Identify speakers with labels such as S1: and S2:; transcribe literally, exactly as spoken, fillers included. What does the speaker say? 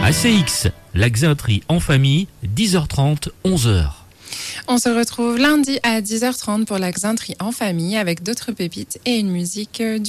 S1: A C X, la Xinterie en famille, dix heures trente, onze heures.
S2: On se retrouve lundi à dix heures trente pour la Xinterie en famille avec d'autres pépites et une musique du